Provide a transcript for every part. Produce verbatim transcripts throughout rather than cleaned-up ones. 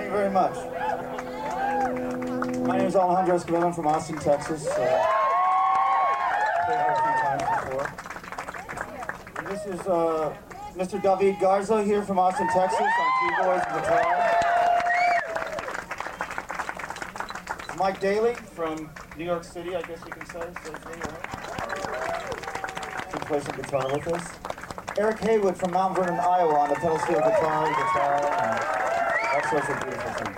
you very much. My name is Alejandro Escobar. I'm from Austin, Texas. Uh, played here a few times before. And this is uh, Mister David Garza here from Austin, Texas on keyboards and guitar. Mike Daly from New York City, I guess you can say, safely, right? He plays some guitar with us. Eric Haywood from Mount Vernon, Iowa on the pedal steel guitar, guitar, and that's such a beautiful thing.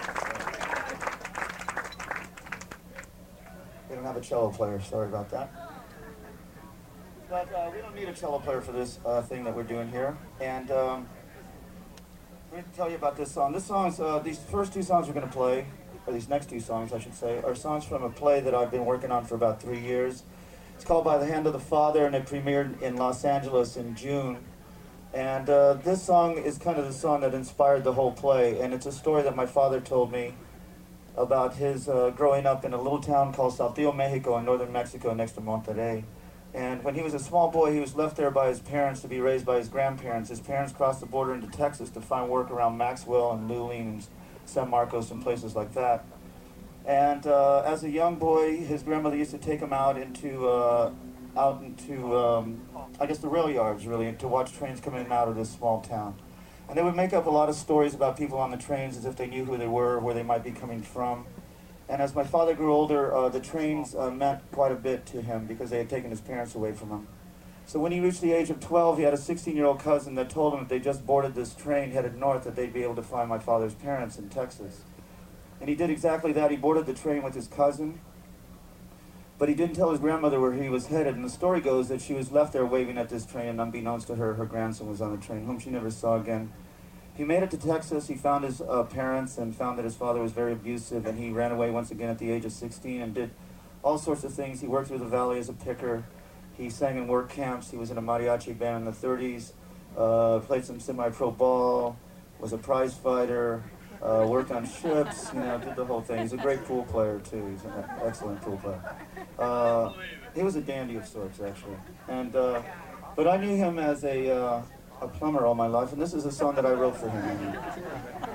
We don't have a cello player, sorry about that. But uh, we don't need a cello player for this uh, thing that we're doing here. And um, I'm going to tell you about this song. This song's, uh, these first two songs we're going to play, or these next two songs, I should say, are songs from a play that I've been working on for about three years. It's called By the Hand of the Father, and it premiered in Los Angeles in June. And uh, this song is kind of the song that inspired the whole play, and it's a story that my father told me about his uh, growing up in a little town called Saltillo, Mexico, in northern Mexico next to Monterrey. And when he was a small boy, he was left there by his parents to be raised by his grandparents. His parents crossed the border into Texas to find work around Maxwell and Luling and San Marcos and places like that. And uh, as a young boy, his grandmother used to take him out into, uh, out into, um, I guess the rail yards really, to watch trains come in and out of this small town. And they would make up a lot of stories about people on the trains as if they knew who they were, where they might be coming from. And as my father grew older, uh, the trains uh, meant quite a bit to him because they had taken his parents away from him. So when he reached the age of twelve, he had a sixteen-year-old cousin that told him if they just boarded this train headed north that they'd be able to find my father's parents in Texas. And he did exactly that. He boarded the train with his cousin, but he didn't tell his grandmother where he was headed. And the story goes that she was left there waving at this train, and unbeknownst to her, her grandson was on the train, whom she never saw again. He made it to Texas. He found his uh, parents and found that his father was very abusive, and he ran away once again at the age of sixteen and did all sorts of things. He worked through the valley as a picker. He sang in work camps. He was in a mariachi band in the thirties, uh, played some semi-pro ball, was a prize fighter, uh, worked on ships, you know, did the whole thing. He's a great pool player, too. He's an excellent pool player. Uh, he was a dandy of sorts, actually. And, uh, but I knew him as a, uh, a plumber all my life, and this is a song that I wrote for him.